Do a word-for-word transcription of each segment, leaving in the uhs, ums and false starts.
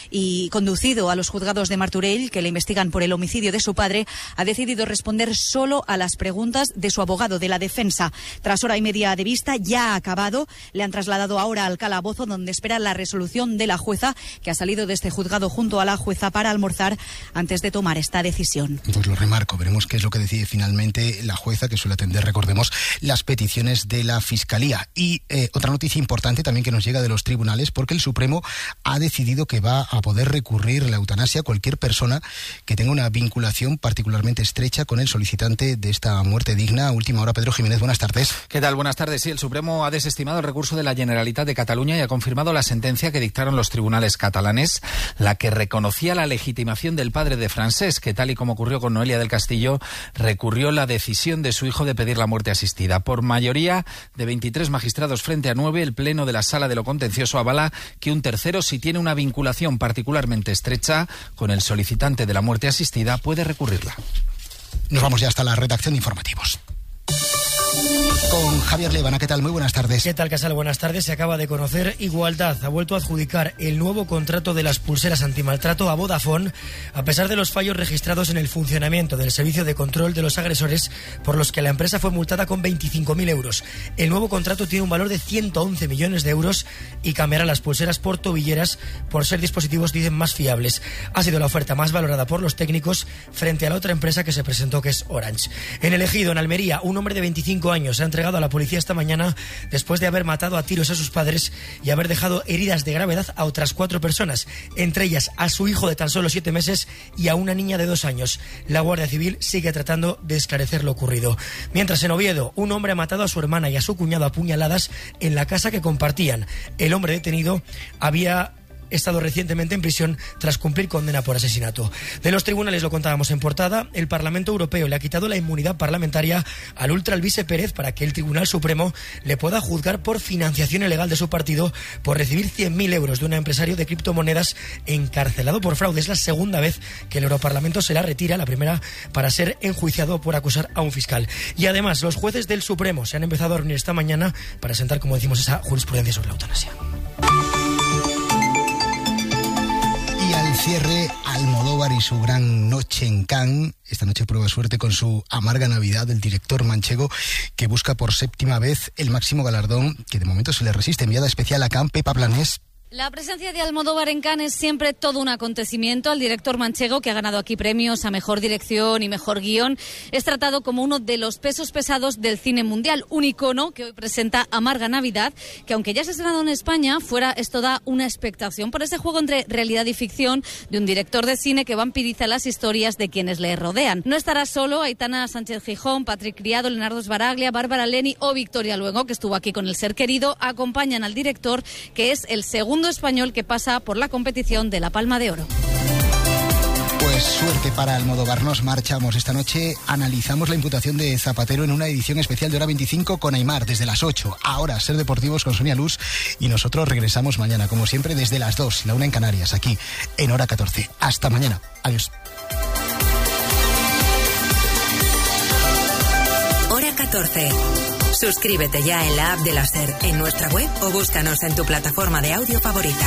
y conducido a los juzgados de Martorell, que le investigan por el homicidio de su padre, ha decidido responder solo a las preguntas de su abogado de la defensa. Tras hora y media de vista, ya ha acabado. Le han trasladado ahora al calabozo, donde espera la resolución de la jueza, que ha salido de este juzgado junto a la jueza para almorzar antes de tomar esta decisión. Pues lo remarco, veremos qué es lo que decide finalmente la jueza, que suele atender, recordemos, las peticiones de la Fiscalía. Y eh, otra noticia importante también que nos llega de los tribunales, porque el Supremo ha decidido que va a poder recurrir la eutanasia a cualquier persona que tenga una vinculación particularmente estrecha con el solicitante de esta muerte digna. Última hora, Pedro Jiménez, buenas tardes. ¿Qué tal? Buenas tardes. Sí, el Supremo ha desestimado el recurso de la Generalitat de Cataluña y ha confirmado la sentencia que dictaron los tribunales catalanes, la que reconocía la legitimación del padre de Francesc, que tal y como ocurrió con Noelia del Castillo, recurrió la decisión de su hijo de pedir la muerte asistida. Por mayoría de veintitrés magistrados frente a nueve, el Pleno de la Sala de lo Contencioso avala que un tercero, si tiene una vinculación particularmente estrecha con el solicitante de la muerte asistida, puede recurrirla. Nos vamos ya hasta la redacción de informativos. Con Javier Levana, ¿qué tal? Muy buenas tardes. ¿Qué tal, Casal? Buenas tardes. Se acaba de conocer Igualdad. Ha vuelto a adjudicar el nuevo contrato de las pulseras antimaltrato a Vodafone, a pesar de los fallos registrados en el funcionamiento del servicio de control de los agresores, por los que la empresa fue multada con veinticinco mil euros. El nuevo contrato tiene un valor de ciento once millones de euros y cambiará las pulseras por tobilleras por ser dispositivos, dicen, más fiables. Ha sido la oferta más valorada por los técnicos frente a la otra empresa que se presentó, que es Orange. En el Ejido, en Almería, un hombre de veinticinco años se ha entregado a la policía esta mañana después de haber matado a tiros a sus padres y haber dejado heridas de gravedad a otras cuatro personas, entre ellas a su hijo de tan solo siete meses y a una niña de dos años. La Guardia Civil sigue tratando de esclarecer lo ocurrido. Mientras, en Oviedo, un hombre ha matado a su hermana y a su cuñado a puñaladas en la casa que compartían. El hombre detenido había estado recientemente en prisión tras cumplir condena por asesinato. De los tribunales lo contábamos en portada. El Parlamento Europeo le ha quitado la inmunidad parlamentaria al ultra Alvise Pérez para que el Tribunal Supremo le pueda juzgar por financiación ilegal de su partido por recibir cien mil euros de un empresario de criptomonedas encarcelado por fraude. Es la segunda vez que el Europarlamento se la retira, la primera para ser enjuiciado por acusar a un fiscal. Y además, los jueces del Supremo se han empezado a reunir esta mañana para sentar, como decimos, esa jurisprudencia sobre la eutanasia. Y al cierre, Almodóvar y su gran noche en Cannes. Esta noche prueba suerte con su Amarga Navidad, del director manchego, que busca por séptima vez el máximo galardón, que de momento se le resiste. Enviada especial a Cannes, Pepa Planés. La presencia de Almodóvar en Cannes es siempre todo un acontecimiento. Al director manchego, que ha ganado aquí premios a mejor dirección y mejor guión, es tratado como uno de los pesos pesados del cine mundial. Un icono que hoy presenta Amarga Navidad, que aunque ya se ha estrenado en España, fuera esto da una expectación por ese juego entre realidad y ficción de un director de cine que vampiriza las historias de quienes le rodean. No estará solo Aitana Sánchez Gijón, Patrick Criado, Leonardo Sbaraglia, Bárbara Leni o Victoria Luengo, que estuvo aquí con El Ser Querido. Acompañan al director, que es el segundo español que pasa por la competición de la Palma de Oro. Pues suerte para Almodóvar. Nos marchamos esta noche. Analizamos la imputación de Zapatero en una edición especial de Hora veinticinco con Aimar desde las ocho. Ahora Ser Deportivos con Sonia Luz, y nosotros regresamos mañana, como siempre, desde las dos, la una en Canarias, aquí en Hora catorce. Hasta mañana. Adiós. Hora catorce. Suscríbete ya en la app de la SER, en nuestra web o búscanos en tu plataforma de audio favorita.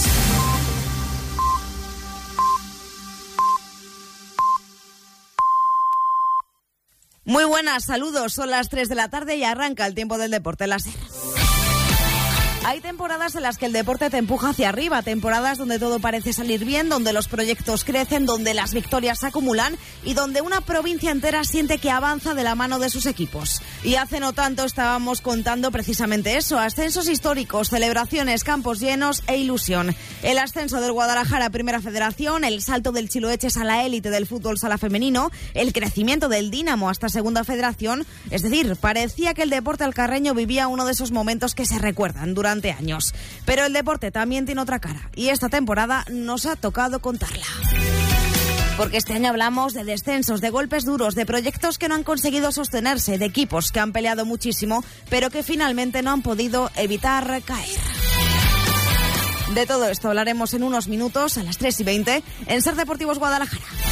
Muy buenas, saludos. Son las tres de la tarde y arranca el tiempo del deporte en la SER. Hay temporadas en las que el deporte te empuja hacia arriba, temporadas donde todo parece salir bien, donde los proyectos crecen, donde las victorias se acumulan y donde una provincia entera siente que avanza de la mano de sus equipos. Y hace no tanto estábamos contando precisamente eso: ascensos históricos, celebraciones, campos llenos e ilusión. El ascenso del Guadalajara a Primera Federación, el salto del Chiloeches a la élite del fútbol sala femenino, el crecimiento del Dinamo hasta Segunda Federación. Es decir, parecía que el deporte alcarreño vivía uno de esos momentos que se recuerdan durante años. Pero el deporte también tiene otra cara y esta temporada nos ha tocado contarla. Porque este año hablamos de descensos, de golpes duros, de proyectos que no han conseguido sostenerse, de equipos que han peleado muchísimo, pero que finalmente no han podido evitar caer. De todo esto hablaremos en unos minutos, a las tres y veinte, en Ser Deportivos Guadalajara.